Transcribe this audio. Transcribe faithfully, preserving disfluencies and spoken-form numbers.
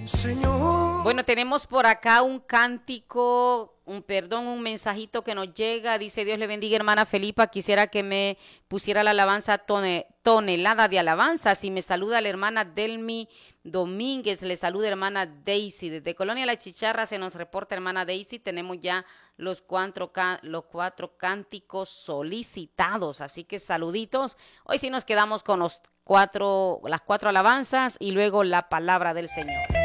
Señor. Bueno, tenemos por acá un cántico, un perdón, un mensajito que nos llega. Dice: Dios le bendiga, hermana Felipa. Quisiera que me pusiera la alabanza tone, tonelada de alabanza. Si me saluda la hermana Delmi Domínguez, le saluda hermana Daisy. Desde Colonia La Chicharra se nos reporta hermana Daisy. Tenemos ya los cuatro, los cuatro cánticos solicitados. Así que saluditos. Hoy sí nos quedamos con los cuatro, las cuatro alabanzas y luego la palabra del Señor.